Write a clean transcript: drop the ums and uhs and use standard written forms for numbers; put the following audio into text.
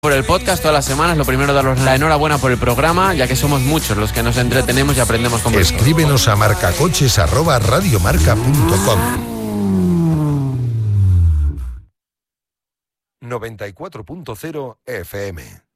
Por el podcast todas las semanas, lo primero daros la enhorabuena por el programa, ya que somos muchos los que nos entretenemos y aprendemos con vosotros. Escríbenos a marcacoches@radiomarca.com. 94.0 FM.